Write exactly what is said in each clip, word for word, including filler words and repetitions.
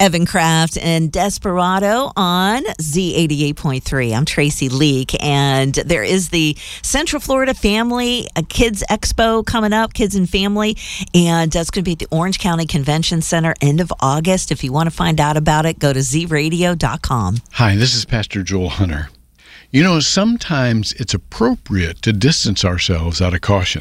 Evan Kraft and Desperado on Z eighty-eight point three. I'm Tracy Leak, and there is the Central Florida Family uh, Kids Expo coming up, Kids and Family, and that's going to be at the Orange County Convention Center end of August. If you want to find out about it, go to z radio dot com. Hi, this is Pastor Joel Hunter. You know, sometimes it's appropriate to distance ourselves out of caution.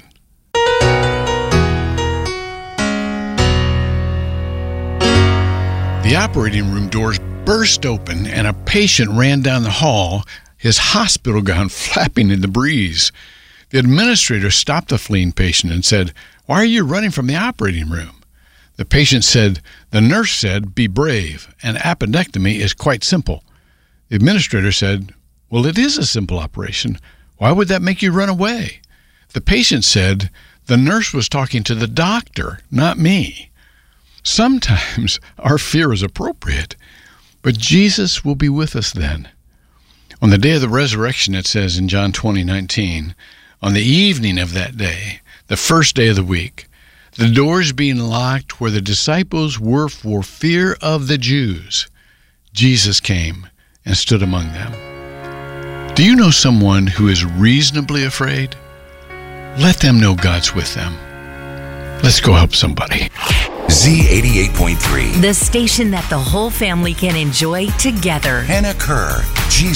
The operating room doors burst open and a patient ran down the hall, his hospital gown flapping in the breeze. The administrator stopped the fleeing patient and said, "Why are you running from the operating room?" The patient said, "The nurse said, be brave. An appendectomy is quite simple." The administrator said, "Well, it is a simple operation. Why would that make you run away?" The patient said, "The nurse was talking to the doctor, not me." Sometimes our fear is appropriate, but Jesus will be with us then. On the day of the resurrection, it says in John twenty nineteen, on the evening of that day, the first day of the week, the doors being locked where the disciples were for fear of the Jews, Jesus came and stood among them. Do you know someone who is reasonably afraid? Let them know God's with them. Let's go help somebody. Z eighty-eight point three. The station that the whole family can enjoy together. Hannah Kerr, G